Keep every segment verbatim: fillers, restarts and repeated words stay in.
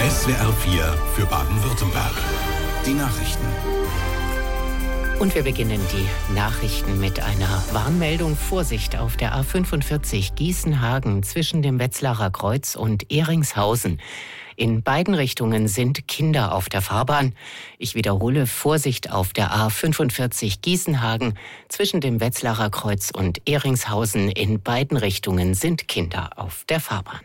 S W R vier für Baden-Württemberg. Die Nachrichten. Und wir beginnen die Nachrichten mit einer Warnmeldung. Vorsicht auf der A fünfundvierzig Gießen-Hagen zwischen dem Wetzlarer Kreuz und Ehringshausen. In beiden Richtungen sind Kinder auf der Fahrbahn. Ich wiederhole, Vorsicht auf der A fünfundvierzig Gießen-Hagen zwischen dem Wetzlarer Kreuz und Ehringshausen. In beiden Richtungen sind Kinder auf der Fahrbahn.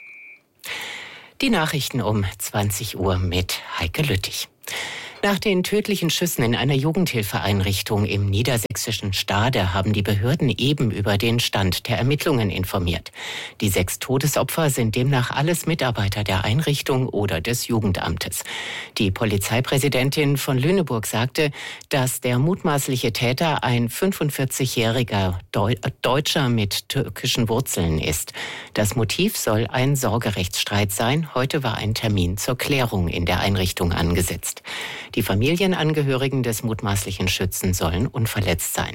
Die Nachrichten um zwanzig Uhr mit Heike Lüttich. Nach den tödlichen Schüssen in einer Jugendhilfeeinrichtung im niedersächsischen Stade haben die Behörden eben über den Stand der Ermittlungen informiert. Die sechs Todesopfer sind demnach alles Mitarbeiter der Einrichtung oder des Jugendamtes. Die Polizeipräsidentin von Lüneburg sagte, dass der mutmaßliche Täter ein fünfundvierzigjähriger Deu- Deutscher mit türkischen Wurzeln ist. Das Motiv soll ein Sorgerechtsstreit sein. Heute war ein Termin zur Klärung in der Einrichtung angesetzt. Die Familienangehörigen des mutmaßlichen Schützen sollen unverletzt sein.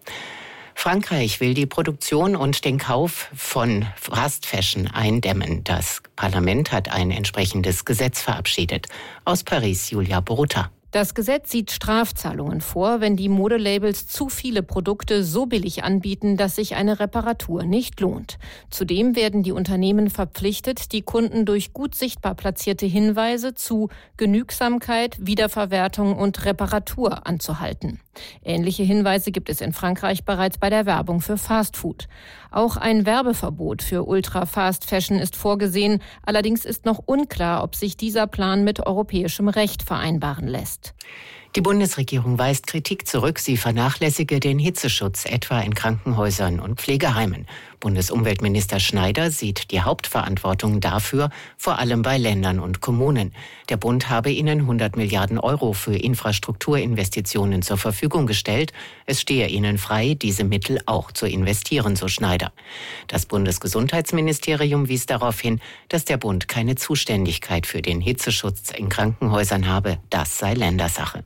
Frankreich will die Produktion und den Kauf von Fast Fashion eindämmen. Das Parlament hat ein entsprechendes Gesetz verabschiedet. Aus Paris, Julia Boruta. Das Gesetz sieht Strafzahlungen vor, wenn die Modelabels zu viele Produkte so billig anbieten, dass sich eine Reparatur nicht lohnt. Zudem werden die Unternehmen verpflichtet, die Kunden durch gut sichtbar platzierte Hinweise zu Genügsamkeit, Wiederverwertung und Reparatur anzuhalten. Ähnliche Hinweise gibt es in Frankreich bereits bei der Werbung für Fastfood. Auch ein Werbeverbot für Ultra-Fast-Fashion ist vorgesehen. Allerdings ist noch unklar, ob sich dieser Plan mit europäischem Recht vereinbaren lässt. Die Bundesregierung weist Kritik zurück, sie vernachlässige den Hitzeschutz, etwa in Krankenhäusern und Pflegeheimen. Bundesumweltminister Schneider sieht die Hauptverantwortung dafür vor allem bei Ländern und Kommunen. Der Bund habe ihnen hundert Milliarden Euro für Infrastrukturinvestitionen zur Verfügung gestellt. Es stehe ihnen frei, diese Mittel auch zu investieren, so Schneider. Das Bundesgesundheitsministerium wies darauf hin, dass der Bund keine Zuständigkeit für den Hitzeschutz in Krankenhäusern habe. Das sei Ländersache.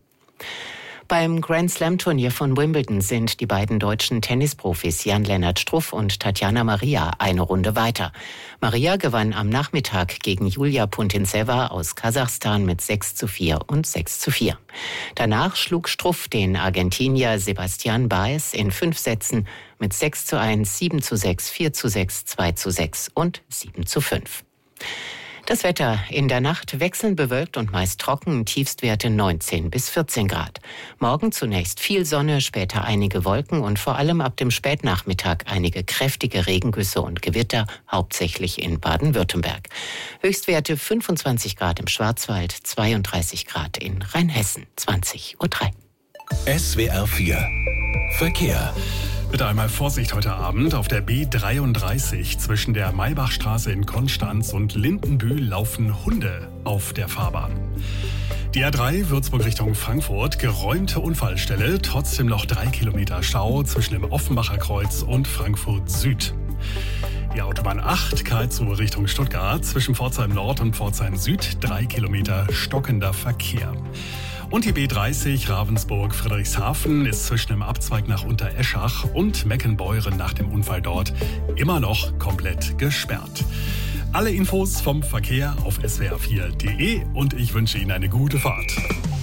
Beim Grand-Slam-Turnier von Wimbledon sind die beiden deutschen Tennisprofis Jan-Lennart Struff und Tatjana Maria eine Runde weiter. Maria gewann am Nachmittag gegen Julia Putintseva aus Kasachstan mit sechs zu vier und sechs zu vier. Danach schlug Struff den Argentinier Sebastian Baez in fünf Sätzen mit sechs zu eins, sieben zu sechs, vier zu sechs, zwei zu sechs und sieben zu fünf. Das Wetter in der Nacht wechselnd bewölkt und meist trocken, Tiefstwerte neunzehn bis vierzehn Grad. Morgen zunächst viel Sonne, später einige Wolken und vor allem ab dem Spätnachmittag einige kräftige Regengüsse und Gewitter, hauptsächlich in Baden-Württemberg. Höchstwerte fünfundzwanzig Grad im Schwarzwald, zweiunddreißig Grad in Rheinhessen, zwanzig Uhr drei. S W R vier Verkehr. Bitte einmal Vorsicht heute Abend. Auf der B dreiunddreißig zwischen der Maybachstraße in Konstanz und Lindenbühl laufen Hunde auf der Fahrbahn. Die A drei Würzburg Richtung Frankfurt, geräumte Unfallstelle, trotzdem noch drei Kilometer Stau zwischen dem Offenbacher Kreuz und Frankfurt Süd. Die Autobahn acht Karlsruhe Richtung Stuttgart, zwischen Pforzheim Nord und Pforzheim Süd, drei Kilometer stockender Verkehr. Und die B dreißig Ravensburg-Friedrichshafen ist zwischen dem Abzweig nach Untereschach und Meckenbeuren nach dem Unfall dort immer noch komplett gesperrt. Alle Infos vom Verkehr auf S W R vier Punkt de und ich wünsche Ihnen eine gute Fahrt.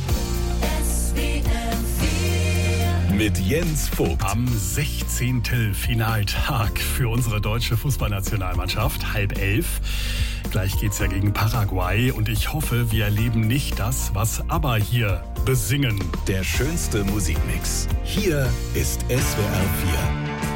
Mit Jens Vogt. Am sechzehnten Finaltag für unsere deutsche Fußballnationalmannschaft, halb elf. Gleich geht's ja gegen Paraguay und ich hoffe, wir erleben nicht das, was ABBA hier besingen. Der schönste Musikmix. Hier ist S W R vier.